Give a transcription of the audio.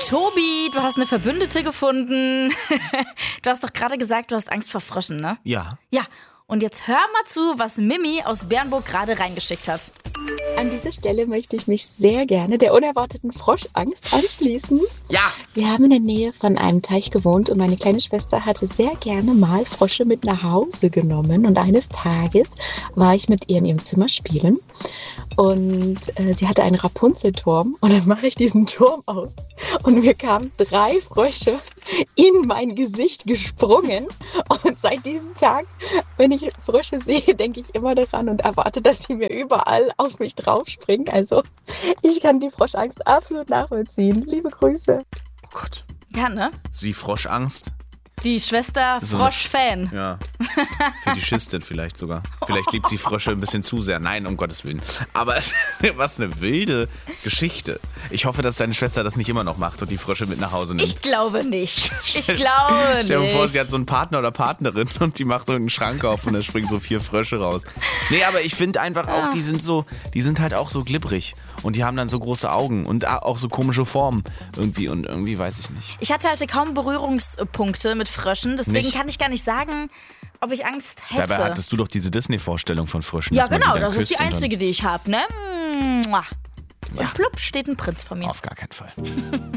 Tobi, du hast eine Verbündete gefunden. Du hast doch gerade gesagt, du hast Angst vor Fröschen, ne? Ja. Ja, und jetzt hör mal zu, was Mimi aus Bernburg gerade reingeschickt hat. An dieser Stelle möchte ich mich sehr gerne der unerwarteten Froschangst anschließen. Ja. Wir haben in der Nähe von einem Teich gewohnt und meine kleine Schwester hatte sehr gerne mal Frösche mit nach Hause genommen. Und eines Tages war ich mit ihr in ihrem Zimmer spielen und sie hatte einen Rapunzelturm und dann mache ich diesen Turm auf und mir kamen 3 Frösche in mein Gesicht gesprungen und seit diesem Tag, wenn ich Frösche sehe, denke ich immer daran und erwarte, dass sie mir überall auf mich draufspringen. Also ich kann die Froschangst absolut nachvollziehen. Liebe Grüße. Oh Gott. Ja, ne? Sie Froschangst? Die Schwester So Frosch-Fan. Ja. Fetischistin vielleicht sogar. Vielleicht liebt sie Frösche ein bisschen zu sehr. Nein, um Gottes Willen. Aber was eine wilde Geschichte. Ich hoffe, dass deine Schwester das nicht immer noch macht und die Frösche mit nach Hause nimmt. Ich glaube nicht. Stell dir vor, sie hat so einen Partner oder Partnerin und die macht so einen Schrank auf und da springen so 4 Frösche raus. Nee, aber ich finde einfach auch, die sind halt auch so glibberig. Und die haben dann so große Augen und auch so komische Formen irgendwie. Und irgendwie weiß ich nicht. Ich hatte halt kaum Berührungspunkte mit Fröschen, deswegen Nicht? kann ich gar nicht sagen, ob ich Angst hätte. Dabei hattest du doch diese Disney-Vorstellung von Fröschen. Ja, dass man genau, die dann das ist die küsst und dann- einzige, die ich habe, ne? Mua. Ja. Und plupp steht ein Prinz vor mir. Auf gar keinen Fall.